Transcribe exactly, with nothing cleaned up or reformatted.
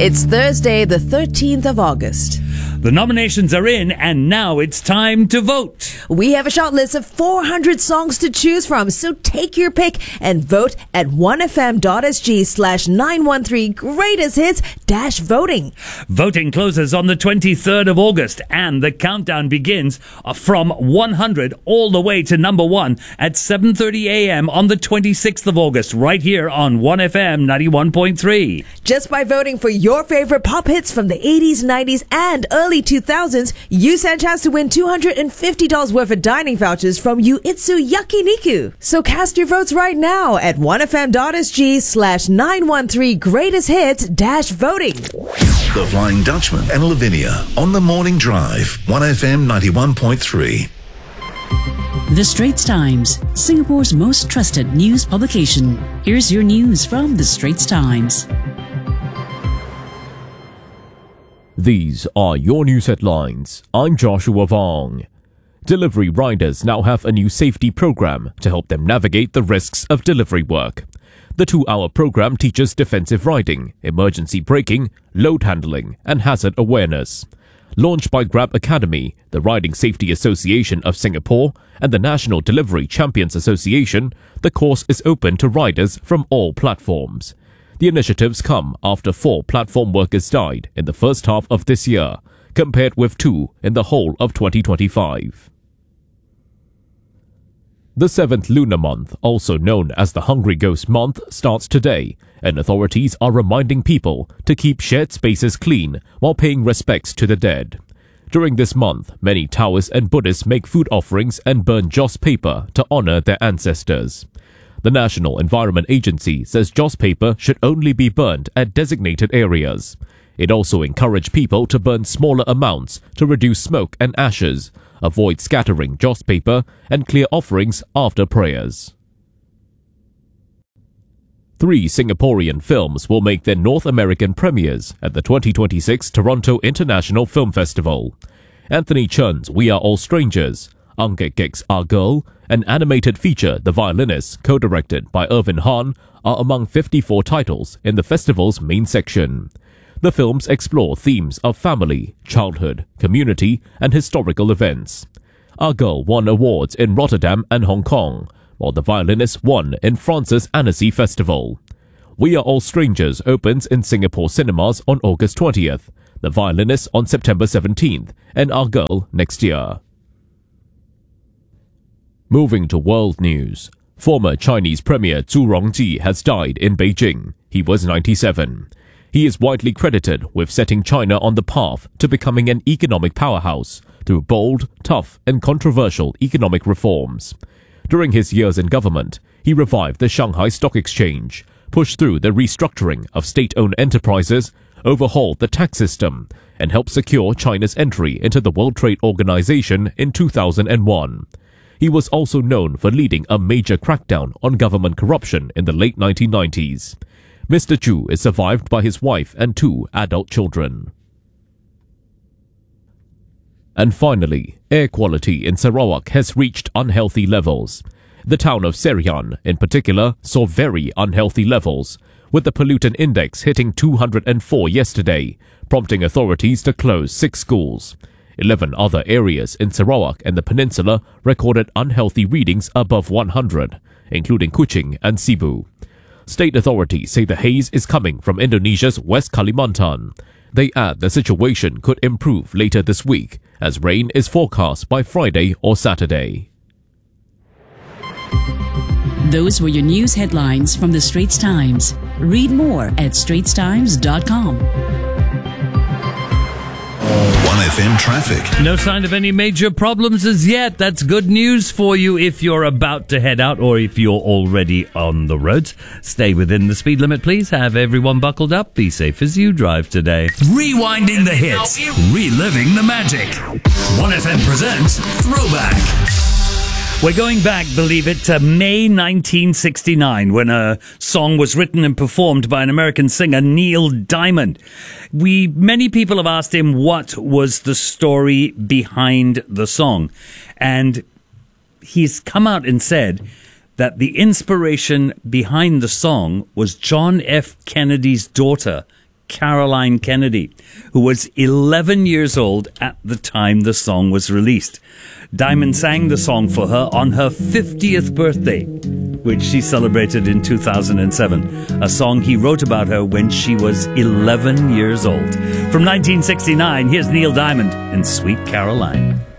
It's Thursday, the thirteenth of August. The nominations are in, and now it's time to vote. We have a short list of four hundred songs to choose from, so take your pick and vote at onefm.sg slash 913 greatest hits dash voting. Voting closes on the twenty-third of August, and the countdown begins from one hundred all the way to number one at seven thirty a.m. on the twenty-sixth of August, right here on one F M ninety-one point three. Just by voting for your favorite pop hits from the eighties, nineties, and early two thousands, you stand a chance to win two hundred fifty dollars worth of dining vouchers from Uitsu Yakiniku. So cast your votes right now at onefm.sg slash 913 greatest hits dash voting. The Flying Dutchman and Lavinia on the Morning Drive, one F M ninety-one point three. The Straits Times, Singapore's most trusted news publication. Here's your news from The Straits Times. These are your news headlines. I'm Joshua Vong. Delivery riders now have a new safety program to help them navigate the risks of delivery work. The two-hour program teaches defensive riding, emergency braking, load handling, and hazard awareness. Launched by Grab Academy, the Riding Safety Association of Singapore, and the National Delivery Champions Association, the course is open to riders from all platforms. The initiatives come after four platform workers died in the first half of this year, compared with two in the whole of twenty twenty-five. The seventh lunar month, also known as the Hungry Ghost Month, starts today, and authorities are reminding people to keep shared spaces clean while paying respects to the dead. During this month, many Taoists and Buddhists make food offerings and burn joss paper to honor their ancestors. The National Environment Agency says joss paper should only be burned at designated areas. It also encouraged people to burn smaller amounts to reduce smoke and ashes, avoid scattering joss paper, and clear offerings after prayers. Three Singaporean films will make their North American premieres at the twenty twenty-six Toronto International Film Festival. Anthony Chen's We Are All Strangers, Ang Kek Kek's Our Girl, an animated feature The Violinist, co-directed by Irvin Han, are among fifty-four titles in the festival's main section. The films explore themes of family, childhood, community, and historical events. Our Girl won awards in Rotterdam and Hong Kong, while The Violinist won in France's Annecy Festival. We Are All Strangers opens in Singapore cinemas on August twentieth, The Violinist on September seventeenth, and Our Girl next year. Moving to world news. Former Chinese Premier Zhu Rongji has died in Beijing. He was ninety-seven. He is widely credited with setting China on the path to becoming an economic powerhouse through bold, tough, and controversial economic reforms. During his years in government, he revived the Shanghai Stock Exchange, pushed through the restructuring of state-owned enterprises, overhauled the tax system, and helped secure China's entry into the World Trade Organization in two thousand one. He was also known for leading a major crackdown on government corruption in the late nineteen nineties. Mister Zhu is survived by his wife and two adult children. And finally, air quality in Sarawak has reached unhealthy levels. The town of Serian, in particular, saw very unhealthy levels, with the pollutant index hitting two hundred four yesterday, prompting authorities to close six schools. Eleven other areas in Sarawak and the peninsula recorded unhealthy readings above one hundred, including Kuching and Sibu. State authorities say the haze is coming from Indonesia's West Kalimantan. They add the situation could improve later this week, as rain is forecast by Friday or Saturday. Those were your news headlines from The Straits Times. Read more at straits times dot com. one F M traffic. No sign of any major problems as yet. That's good news for you if you're about to head out or if you're already on the roads. Stay within the speed limit, please. Have everyone buckled up. Be safe as you drive today. Rewinding the hits. Reliving the magic. one F M presents Throwback. We're going back, believe it, to May nineteen sixty-nine, when a song was written and performed by an American singer, Neil Diamond. We, many people have asked him what was the story behind the song. And he's come out and said that the inspiration behind the song was John F. Kennedy's daughter, Caroline Kennedy, who was eleven years old at the time the song was released. Diamond sang the song for her on her fiftieth birthday, which she celebrated in two thousand seven, a song he wrote about her when she was eleven years old. From nineteen sixty-nine, here's Neil Diamond and Sweet Caroline.